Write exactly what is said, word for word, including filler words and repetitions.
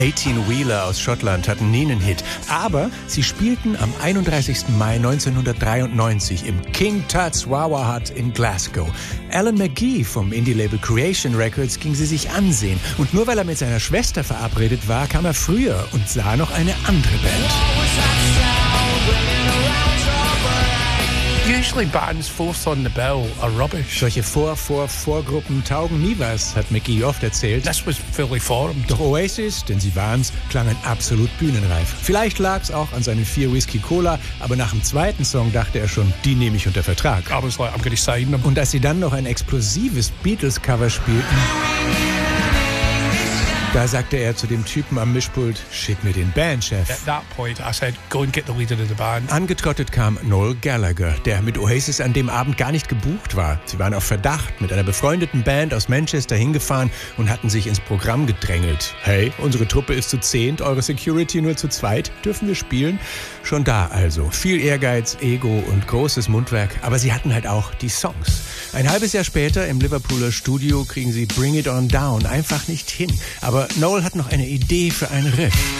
achtzehn-Wheeler aus Schottland hatten nie einen Hit, aber sie spielten am einunddreißigsten Mai neunzehnhundertdreiundneunzig im King Tut's Wawa Hut in Glasgow. Alan McGee vom Indie-Label Creation Records ging sie sich ansehen und nur weil er mit seiner Schwester verabredet war, kam er früher und sah noch eine andere Band. Usually bands fourth on the bill are rubbish. Solche Vor-Vor-Vorgruppen taugen nie was, hat McGee oft erzählt. This was fully formed. Doch Oasis, denn sie waren's, klangen absolut bühnenreif. Vielleicht lag's auch an seinen vier Whisky Cola, aber nach dem zweiten Song dachte er schon, die nehme ich unter Vertrag. I was like, I'm going to sign them. Und als sie dann noch ein explosives Beatles-Cover spielten, da sagte er zu dem Typen am Mischpult, schick mir den Bandchef. At that point I said, go and get the leader of the band. Angetrottet kam Noel Gallagher, der mit Oasis an dem Abend gar nicht gebucht war. Sie waren auf Verdacht mit einer befreundeten Band aus Manchester hingefahren und hatten sich ins Programm gedrängelt. Hey, unsere Truppe ist zu zehnt, eure Security nur zu zweit. Dürfen wir spielen? Schon da also. Viel Ehrgeiz, Ego und großes Mundwerk. Aber sie hatten halt auch die Songs. Ein halbes Jahr später im Liverpooler Studio kriegen sie Bring It On Down einfach nicht hin. Aber Noel hat noch eine Idee für ein Riff.